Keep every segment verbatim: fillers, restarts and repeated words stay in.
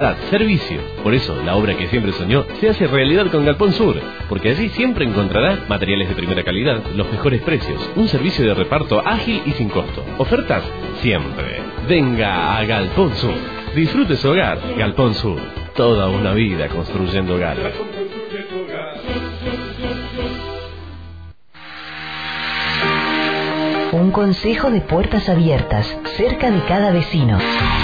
Servicio. Por eso, la obra que siempre soñó se hace realidad con Galpón Sur, porque allí siempre encontrará materiales de primera calidad, los mejores precios, un servicio de reparto ágil y sin costo. Ofertas siempre. Venga a Galpón Sur. Disfrute su hogar. Galpón Sur. Toda una vida construyendo hogares. Un consejo de puertas abiertas, cerca de cada vecino.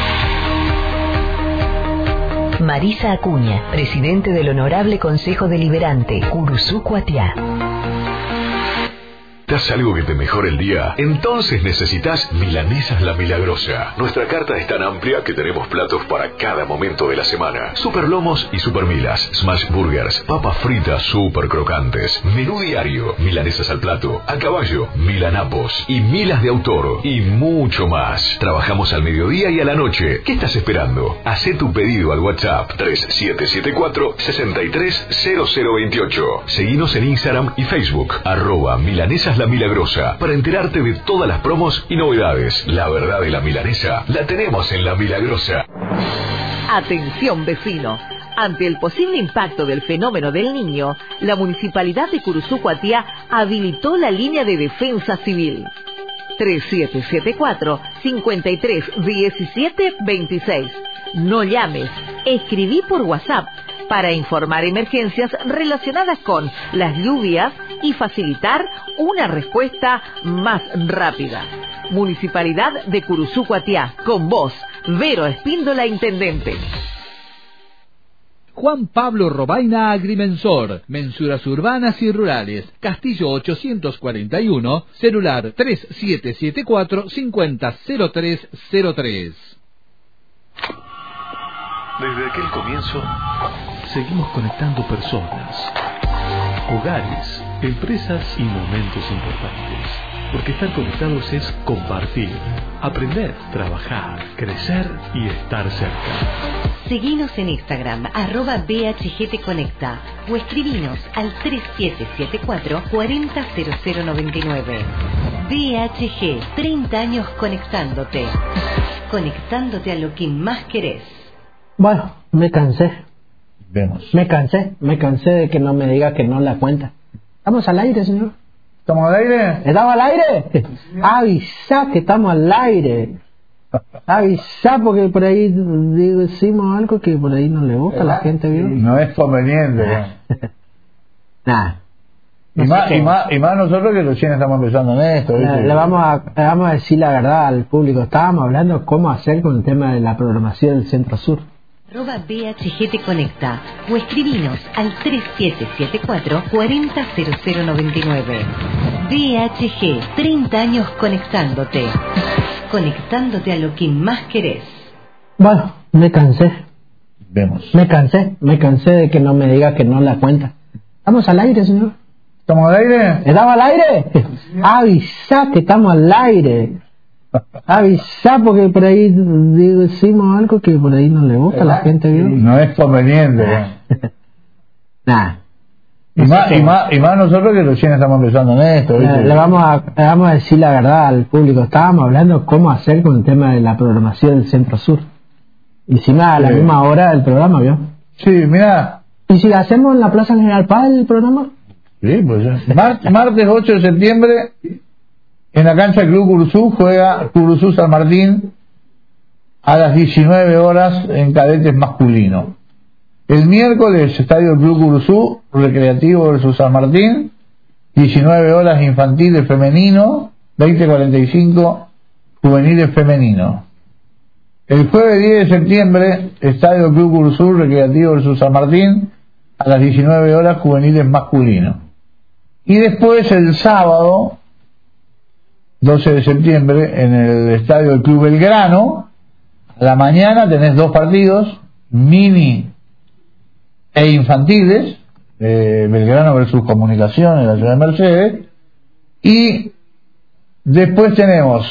Marisa Acuña, presidente del Honorable Consejo Deliberante, Curuzú Cuatiá. ¿Necesitas algo que te mejore el día? Entonces necesitas Milanesas La Milagrosa. Nuestra carta es tan amplia que tenemos platos para cada momento de la semana. Super lomos y super milas, smash burgers, papas fritas super crocantes, menú diario, milanesas al plato, a caballo, milanapos y milas de autor y mucho más. Trabajamos al mediodía y a la noche. ¿Qué estás esperando? Hacé tu pedido al WhatsApp tres siete siete cuatro, seis tres cero cero dos ocho. Seguinos en Instagram y Facebook, arroba Milanesas La Milagrosa, para enterarte de todas las promos y novedades. La verdad de la milanesa la tenemos en La Milagrosa. Atención, vecino. Ante el posible impacto del fenómeno del Niño, la Municipalidad de Curuzú Cuatiá habilitó la línea de defensa civil. tres siete siete cuatro, cinco tres uno siete dos seis. No llames, escribí por WhatsApp para informar emergencias relacionadas con las lluvias y facilitar una respuesta más rápida. Municipalidad de Curuzú Cuatiá, con vos, Vero Espíndola, intendente. Juan Pablo Robaina Agrimensor, mensuras urbanas y rurales, Castillo ochocientos cuarenta y uno, celular tres siete siete cuatro, cinco cero cero tres cero tres. Desde aquel comienzo, Seguimos conectando personas, hogares, empresas y momentos importantes. Porque estar conectados es compartir, aprender, trabajar, crecer y estar cerca. Seguinos en Instagram, arroba B H G Te Conecta, o escribinos al tres siete siete cuatro, cuatro cero cero cero nueve nueve. B H G, treinta años conectándote. Conectándote a lo que más querés. Bueno, me cansé. Vemos. Me cansé, me cansé de que no me diga que no la cuenta. ¿Estamos al aire, señor? ¿Estamos al aire? ¿Estamos al aire? Avisa que estamos al aire. Avisa porque por ahí decimos algo que por ahí no le gusta a la gente, ¿vio? No es conveniente. Nada. Y, más, y, más, y más nosotros que recién estamos empezando en esto. Le, le, vamos a, le vamos a decir la verdad al público. Estábamos hablando cómo hacer con el tema de la programación del Centro Sur. Arroba B H G Te Conecta, o escribinos al tres siete siete cuatro, cuatro cero cero nueve nueve. B H G, treinta años conectándote. Conectándote a lo que más querés. Bueno, me cansé. Vemos. Me cansé, me cansé de que no me diga que no la cuenta. ¿Estamos al aire, señor? ¿Estamos al aire? ¿Estamos al aire? Avisa que estamos al aire. Avisa porque por ahí decimos algo que por ahí no le gusta a la gente, ¿vio? No es conveniente. Nada. Y más, y, más, y más nosotros que recién estamos empezando en esto. Le, le, vamos a, le vamos a decir la verdad al público. Estábamos hablando cómo hacer con el tema de la programación del Centro Sur. Encima a la sí. misma hora del programa, ¿vio? Sí, mira. ¿Y si la hacemos en la Plaza General Paz el programa? Sí, pues ya. Mar, martes ocho de septiembre, en la cancha del Club Curuzú, juega Curuzú San Martín a las diecinueve horas en cadetes masculino. El miércoles, estadio del Club Curuzú, Recreativo versus San Martín, diecinueve horas infantiles femenino, veinte cuarenta y cinco juveniles femenino. El jueves diez de septiembre, estadio del Club Curuzú, Recreativo versus San Martín, a las diecinueve horas juveniles masculino. Y después el sábado, doce de septiembre, en el estadio del Club Belgrano, a la mañana tenés dos partidos, mini e infantiles, eh, Belgrano versus Comunicación en la ciudad de Mercedes, y después tenemos,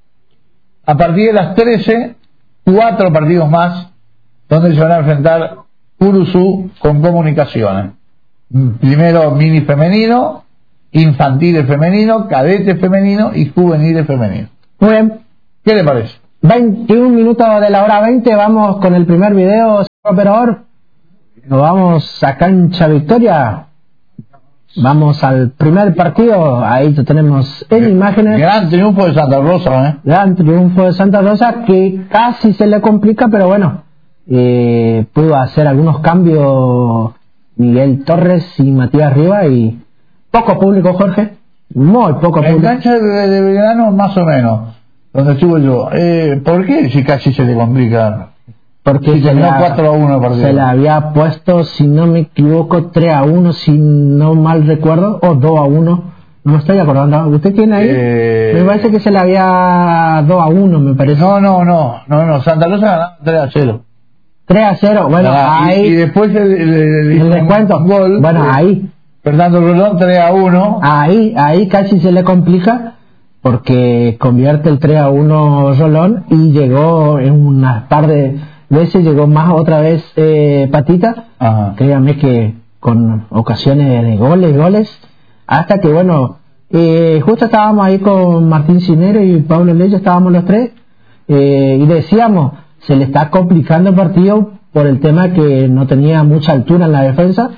a partir de las trece, cuatro partidos más, donde se van a enfrentar Curuzú con Comunicaciones. Primero mini femenino, infantiles femenino, cadetes femenino y juveniles femenino. Muy bien. ¿Qué le parece? veintiún minutos de la hora veinte, vamos con el primer video. Operador, nos vamos a Cancha Victoria. Vamos al primer partido. Ahí lo tenemos en imágenes. Gran triunfo de Santa Rosa, ¿eh? Gran triunfo de Santa Rosa, que casi se le complica, pero bueno, eh, pudo hacer algunos cambios Miguel Torres y Matías Rivas, y poco público, Jorge, muy poco En público. cancha de, de Belgrano, más o menos, donde estuve yo. Eh, ¿Por qué si casi se le complica? Porque Si se, terminó la, cuatro a uno el partido. se le había puesto, si no me equivoco, tres a uno, si no mal recuerdo, o dos a uno, no me estoy acordando. ¿Usted tiene ahí? Eh... Me parece que se le había dos a uno, me parece. No, no, no, no, no, Santa Rosa ganaba tres a cero. tres a cero, bueno, Ah, y, ahí. y después el, el, el, el descuento, un gol, bueno, eh, ahí. Fernando Rolón, tres a uno. Ahí, ahí casi se le complica, porque convierte el tres a uno Rolón, y llegó en unas par de veces, llegó más otra vez eh, Patita. Ajá. Créanme que con ocasiones de goles, goles, hasta que bueno, eh, justo estábamos ahí con Martín Cinero y Pablo Leyo, estábamos los tres, eh, y decíamos, se le está complicando el partido por el tema que no tenía mucha altura en la defensa.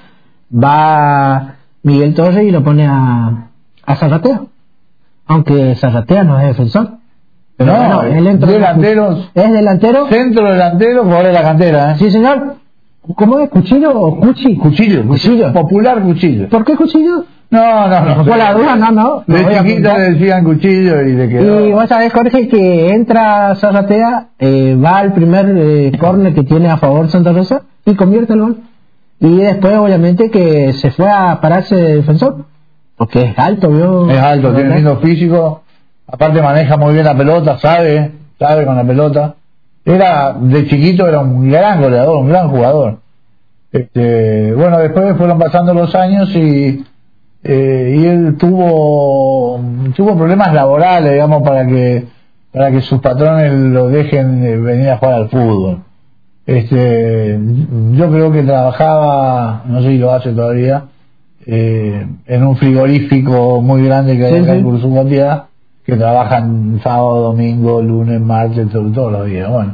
Va Miguel Torres y lo pone a, a Zarratea, aunque Zarratea no es defensor, pero No, bueno, él entró, delanteros. es delantero. Centro delantero, jugador de la cantera, ¿eh? Sí, señor. ¿Cómo es? ¿Cuchillo o cuchi? Cuchillo, Cuchillo. Popular Cuchillo. ¿Por qué cuchillo? No, no, no. Por la duda, no, no. De no voy a chiquito apuntar. le decían Cuchillo y le quedó. Y vos sabés, Jorge, que entra Zarratea, eh, va al primer eh, córner que tiene a favor Santa Rosa y convierte el gol. Y después, obviamente, que se fue a pararse de defensor, porque es alto, ¿vio? Es alto, tiene lindo físico. Aparte maneja muy bien la pelota, sabe, sabe con la pelota. Era, de chiquito era un gran goleador, un gran jugador. Este, bueno, después fueron pasando los años y eh, y él tuvo tuvo problemas laborales, digamos, para que para que sus patrones lo dejen eh, venir a jugar al fútbol. Este, yo creo que trabajaba, no sé si lo hace todavía, eh, en un frigorífico muy grande que hay Sí, acá sí. en Curuzunguatía, que trabajan sábado, domingo, lunes, martes, todo- todos los días. Bueno,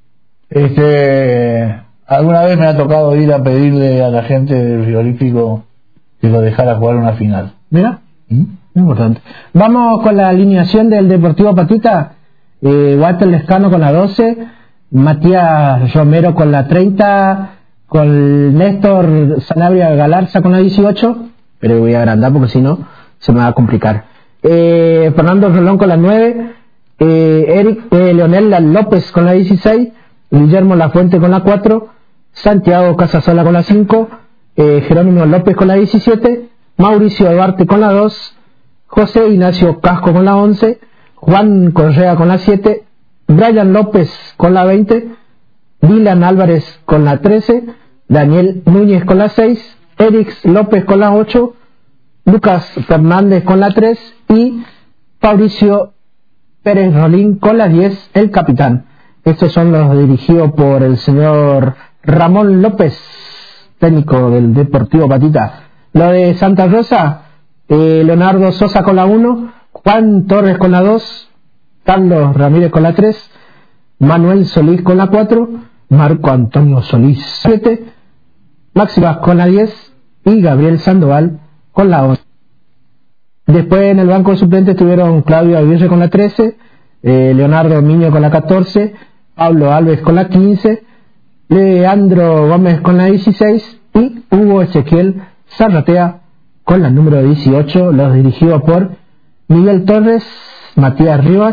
este, alguna vez me ha tocado ir a pedirle a la gente del frigorífico que lo dejara jugar una final. Mira, ¿Mm? importante. Vamos con la alineación del Deportivo Patita. Eh, Walter Lescano con la doce, Matías Romero con la treinta, con Néstor Sanabria Galarza con la dieciocho, pero voy a agrandar porque si no se me va a complicar. Eh, Fernando Rolón con la nueve, eh, Eric eh, Leonel López con la dieciséis, Guillermo Lafuente con la cuatro, Santiago Casasola con la cinco, eh, Jerónimo López con la diecisiete, Mauricio Duarte con la dos, José Ignacio Casco con la once, Juan Correa con la siete, Brian López con la veinte, Dylan Álvarez con la trece, Daniel Núñez con la seis, Erix López con la ocho, Lucas Fernández con la tres y Fabricio Pérez Rolín con la diez, el capitán. Estos son los dirigidos por el señor Ramón López, técnico del Deportivo Patita. Lo de Santa Rosa, eh, Leonardo Sosa con la uno, Juan Torres con la dos, Carlos Ramírez con la tres, Manuel Solís con la cuatro, Marco Antonio Solís siete, Máximas con la diez y Gabriel Sandoval con la once. Después en el banco de suplentes estuvieron Claudio Aguirre con la trece, eh, Leonardo Miño con la catorce, Pablo Alves con la quince, Leandro Gómez con la dieciséis y Hugo Ezequiel Zarratea con la número dieciocho, los dirigidos por Miguel Torres, Matías Rivas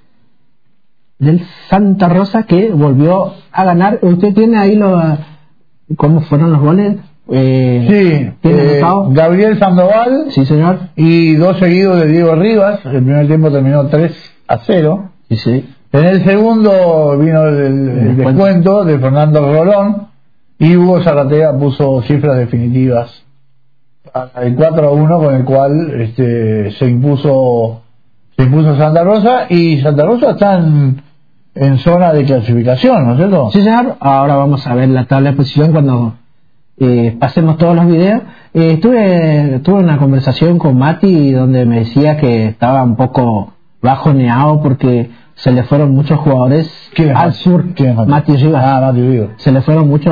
del Santa Rosa, que volvió a ganar. ¿Usted tiene ahí lo, cómo fueron los goles? Eh, Sí, ¿tiene eh, anotado? Gabriel Sandoval Sí, señor. y dos seguidos de Diego Rivas. El primer tiempo terminó tres a cero. Sí, sí. En el segundo vino el, el El descuento. descuento. de Fernando Rolón y Hugo Zarratea puso cifras definitivas para el cuatro a uno, con el cual este, se impuso se impuso Santa Rosa, y Santa Rosa está en, en zona de clasificación, ¿no es cierto? Sí, señor. Ahora vamos a ver la tabla de posición cuando eh, pasemos todos los videos. Eh, estuve tuve una conversación con Mati donde me decía que estaba un poco bajoneado porque se le fueron muchos jugadores ¿Quién es al Mati? sur. ¿Quién es Mati? Mati Rivas. Ah, Mati Rivas. Se le fueron muchos